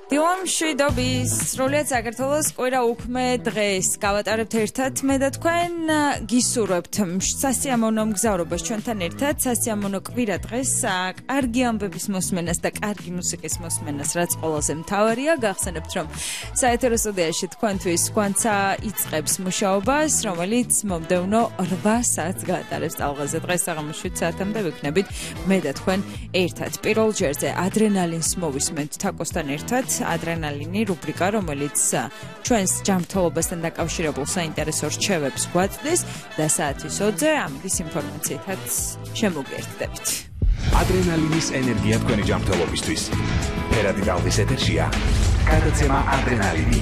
დილამ შვიდობის, სრულიად საქართველოს კვირა უქმე დღეს გავატარებთ ერთად მე და თქვენ გისურვებთ სასიამოვნო მგზავრობას ჩვენთან ერთად, სასიამოვნო კვირა დღეს, კარგი ამბების მოსმენას და კარგი მუსიკის მოსმენას, რაც ყველაზე მთავარია. გახსენებთ, რომ საეთერო სტუდიაში თქვენთვის გვანცა იწყებს მუშაობას, რომელიც მომდევნო 8 საათს გაატარებს ტალღაზე. დღეს საღამოს 7 საათამდე ვიქნებით მე და თქვენ ერთად. პირველ ჯერზე ადრენალინს მოვისმენთ თაკოსთან ერთად. ადრენალინი რუბრიკა, რომელიც ჩვენს ჯანმრთელობასთან დაკავშირებულ საინტერესო რჩევებს გვაწვდის და საათის 20-ზე ამის ინფორმაციათაც შემოგვიერთდებით. ადრენალინის ენერგია თქვენი ჯანმრთელობისთვის. ფერადი ტალღის ეთერშია. გადაცემა ადრენალინი.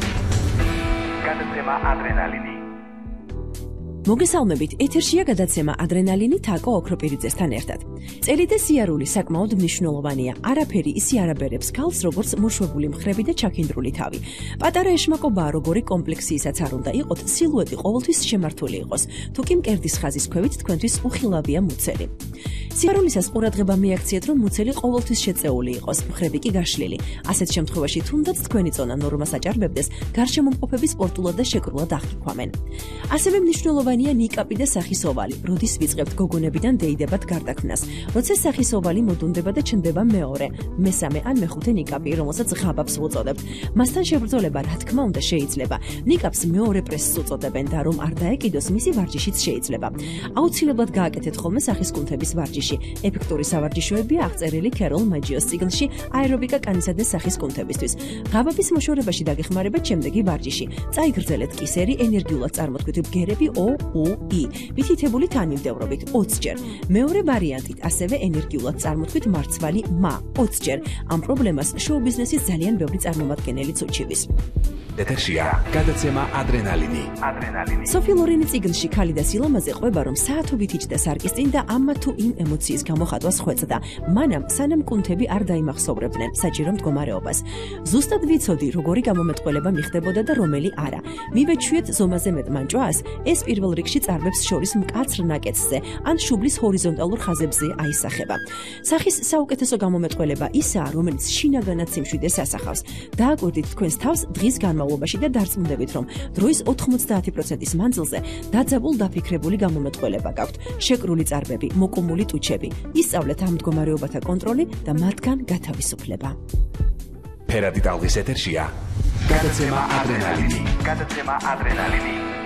მოგესალმებით, ეთერშია გადაცემა ადრენალინი თაკო ოქროპირიძესთან ერთად. წელი და სიარული საკმაოდ მნიშვნელოვანია. არაფერი ისი არ აბერებს ქალს, როგორც მოშვებული მხრები და ჩაქინდრული თავი. პატარა ეშმაკობაა, როგორი კომპლექსიისაც არ უნდა იყოთ, სილუეტი ყოველთვის შემართული იყოს. თუ კი მკერდის ხაზის ქვევით თქვენთვის უხილავია მუცელი. სიარულისას ყურადღება მიაქციეთ, რომ მუცელი ყოველთვის შეწეული იყოს, მხრები კი გაშლილი. ასეთ შემთხვევაში თუნდაც თქვენი წონა ნორმას აჭარბებდეს, გარშემომყოფები სპორტულად და შეკრულად აღიქვამენ. ასევე მნიშვნელოვანია ნიკაპი და სახის ოვალი. როდის ვიწყებთ გოგონებიდან დეიდებად გარდაქმნას. როცა სახის ოვალი მოდუნდება და ჩნდება მეორე, მესამე ან მეხუთე ნიკაპი, რომელსაც ღაბავს ვუწოდებთ. მასთან შებრძოლება, რა თქმა უნდა, შეიძლება. ნიკაპს მეორე პრესს უწოდებენ და რომ არ დაეკიდოს, მისი ვარჯიშიც შეიძლება. აუცილებლად გააკეთეთ ხოლმე სახის კუნთების ვარჯიში. ეფექტური სავარჯიშოებია აღწერილი ქეროლ მაჯიოს წიგნში აერობიკა კანისა და სახის კუნთებისთვის. ღაბების მოშორებაში დაგეხმარებათ შემდეგი ვარჯიში. წაიგრძელეთ კისერი ენერგიულად წარმოთქვით ბგერები O-U-I. მითითებული თანმიმდევრობით 20 ჯერ. მეორე ვარიანტით ასევე ენერგიულად წარმოთქვით მარცვალი მა 20 ჯერ. ამ პრობლემას შოუ-ბიზნესის ძალიან ბევრი წარმომადგენელიც უჩივის. ეთერშია გადაცემა ადრენალინი. სოფი ლორენი წიგნში ქალი და სილამაზე ყვება, რომ საათობით იჯდა სარკის წინ და ამა თუ იმ ემოციის გამოხატვას ხვეწდა. მანამ სანამ კუნთები არ დაიმახსოვრებდნენ საჭირო მდგომარეობას. ზუსტად ვიცოდი, როგორი გამომეტყველება მიხდებოდა და რომელი არა. მივეჩვიეთ ზომაზე მეტ მანჭვას, ეს პირველ რიგში წარბებს შორის მკაცრ ნაკეთზე ან შუბლის ჰორიზონტალურ ხაზებზე აისახება. სახის საუკეთესო გამომეტყველება ისაა, რომელიც შინაგანად სიმშვიდეს ასახავს. დააკვირდით თქვენს თავს დღის განმავლობაში და დარწმუნდებით, რომ დროის 90% მანძილზე დაძაბულ დაფიქრებული გამომეტყველება გაქვთ. შეკრული წარბები, მოკუმული ტუჩები. ისწავლეთ ამ მდგომარეობათა კონტროლი და მათგან გათავისუფლება. ფერადი ტალღის ეთერშია. გადაცემა ადრენალინი.